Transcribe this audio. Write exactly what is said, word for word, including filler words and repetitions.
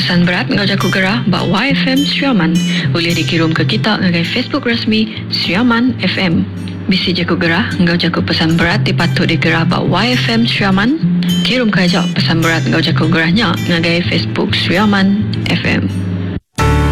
pesan berat ngau jaku gerah bak Y F M Sriaman boleh dikirim ke kita ngagai Facebook rasmi Sriaman F M. Bisi jaku gerah ngau jaku pesan berat dipatut digerah bak Y F M Sriaman. Kirim ke ajak pesan berat ngau jaku gerahnya ngagai Facebook Sriaman F M.